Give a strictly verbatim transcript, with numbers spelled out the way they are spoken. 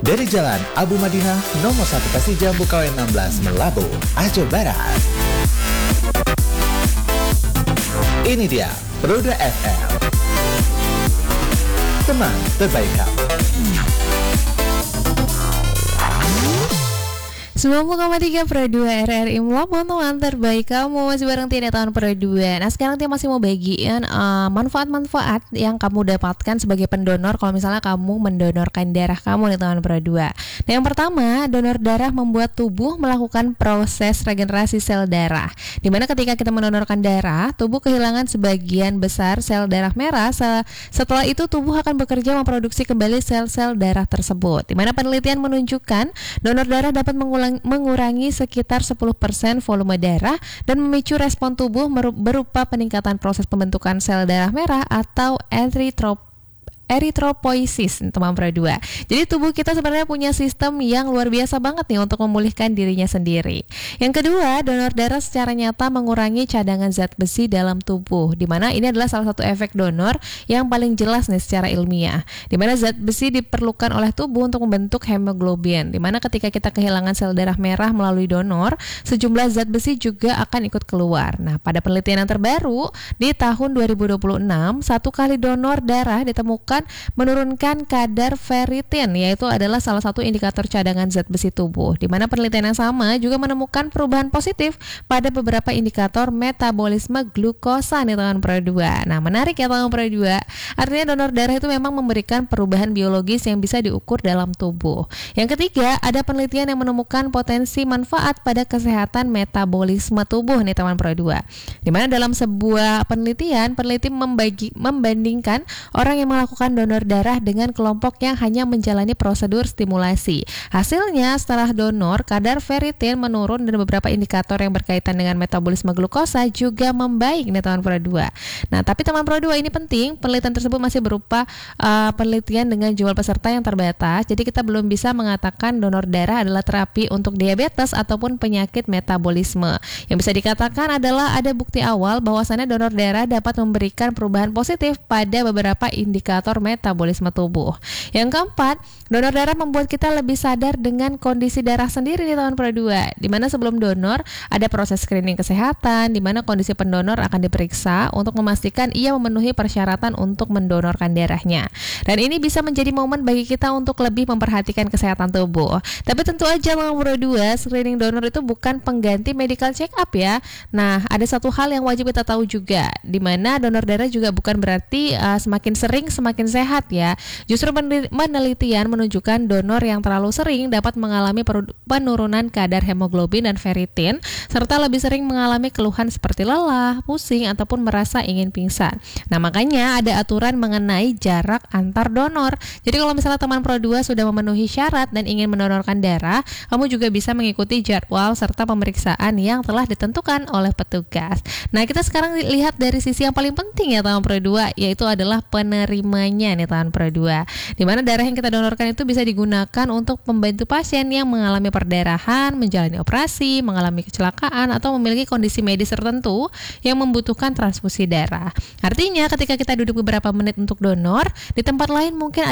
Dari Jalan Abu Madinah nomor satu Kasih Jambu Kawen enam belas Melabu, Aceh Barat. Ini dia Roda F M, teman terbaik kamu. sembilan puluh koma tiga Pro dua R R I Melabuh, teman terbaik kamu. Masih bareng Tina tahun Pro dua. Nah sekarang Tina masih mau bagiin uh, manfaat-manfaat yang kamu dapatkan sebagai pendonor kalau misalnya kamu mendonorkan darah kamu nih teman Pro dua. Nah yang pertama, donor darah membuat tubuh melakukan proses regenerasi sel darah, dimana ketika kita mendonorkan darah, tubuh kehilangan sebagian besar sel darah merah. Setelah itu tubuh akan bekerja memproduksi kembali sel-sel darah tersebut, dimana penelitian menunjukkan donor darah dapat mengulang mengurangi sekitar sepuluh persen volume darah dan memicu respon tubuh berupa peningkatan proses pembentukan sel darah merah atau eritrop eritropoiesis, teman Pro dua. Jadi tubuh kita sebenarnya punya sistem yang luar biasa banget nih untuk memulihkan dirinya sendiri. Yang kedua, donor darah secara nyata mengurangi cadangan zat besi dalam tubuh, dimana ini adalah salah satu efek donor yang paling jelas nih secara ilmiah, dimana zat besi diperlukan oleh tubuh untuk membentuk hemoglobin, dimana ketika kita kehilangan sel darah merah melalui donor, sejumlah zat besi juga akan ikut keluar. Nah pada penelitian yang terbaru di tahun dua ribu dua puluh enam, satu kali donor darah ditemukan menurunkan kadar ferritin, yaitu adalah salah satu indikator cadangan zat besi tubuh, di mana penelitian yang sama juga menemukan perubahan positif pada beberapa indikator metabolisme glukosa nih teman Pro dua. Nah menarik ya teman Pro dua, artinya donor darah itu memang memberikan perubahan biologis yang bisa diukur dalam tubuh. Yang ketiga, ada penelitian yang menemukan potensi manfaat pada kesehatan metabolisme tubuh nih teman Pro dua, di mana dalam sebuah penelitian, peneliti membagi, membandingkan orang yang melakukan donor darah dengan kelompok yang hanya menjalani prosedur stimulasi. Hasilnya, setelah donor, kadar ferritin menurun dan beberapa indikator yang berkaitan dengan metabolisme glukosa juga membaik nih teman Pro dua. Nah, tapi teman Pro dua ini penting, penelitian tersebut masih berupa uh, penelitian dengan jumlah peserta yang terbatas. Jadi kita belum bisa mengatakan donor darah adalah terapi untuk diabetes ataupun penyakit metabolisme. Yang bisa dikatakan adalah ada bukti awal bahwasannya donor darah dapat memberikan perubahan positif pada beberapa indikator metabolisme tubuh. Yang keempat, donor darah membuat kita lebih sadar dengan kondisi darah sendiri di tahun Pro dua, di mana sebelum donor ada proses screening kesehatan, di mana kondisi pendonor akan diperiksa untuk memastikan ia memenuhi persyaratan untuk mendonorkan darahnya. Dan ini bisa menjadi momen bagi kita untuk lebih memperhatikan kesehatan tubuh. Tapi tentu aja teman Pro dua, screening donor itu bukan pengganti medical check up ya. Nah, ada satu hal yang wajib kita tahu juga, di mana donor darah juga bukan berarti uh, semakin sering semakin sehat ya. Justru penelitian menunjukkan donor yang terlalu sering dapat mengalami penurunan kadar hemoglobin dan ferritin, serta lebih sering mengalami keluhan seperti lelah, pusing, ataupun merasa ingin pingsan. Nah makanya ada aturan mengenai jarak antar donor. Jadi kalau misalnya teman Pro dua sudah memenuhi syarat dan ingin mendonorkan darah, kamu juga bisa mengikuti jadwal serta pemeriksaan yang telah ditentukan oleh petugas. Nah kita sekarang lihat dari sisi yang paling penting ya teman Pro dua, yaitu adalah penerimanya nih tahan Pro dua, di mana darah yang kita donorkan itu bisa digunakan untuk membantu pasien yang mengalami perdarahan, menjalani operasi, mengalami kecelakaan, atau memiliki kondisi medis tertentu yang membutuhkan transfusi darah. Artinya ketika kita duduk beberapa menit untuk donor, di tempat lain mungkin